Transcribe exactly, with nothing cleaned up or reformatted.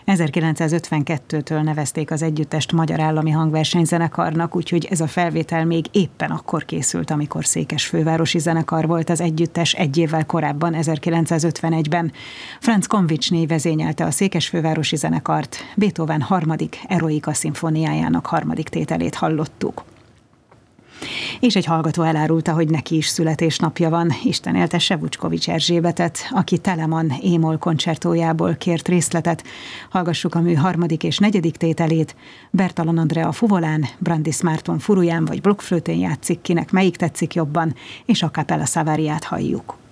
ezerkilencszázötvenkettőtől nevezték az együttest Magyar Állami Hangversenyzenekarnak, úgyhogy ez a felvétel még éppen akkor készült, amikor Székesfővárosi Zenekar volt az együttes egy évvel korábban, ezerkilencszázötvenegyben. Franz Konvicsné vezényelte a Székesfővárosi Zenekart, Beethoven harmadik Eroica szimfóniájának harmadik tételét hallottuk. És egy hallgató elárulta, hogy neki is születésnapja van. Isten éltesse Vucskovics Erzsébetet, aki Telemann émol koncertójából kért részletet. Hallgassuk a mű harmadik és negyedik tételét. Bertalan Andrea fuvolán, Brandis Márton furuján vagy blokkflötén játszik, kinek melyik tetszik jobban, és a Capella Savariát halljuk.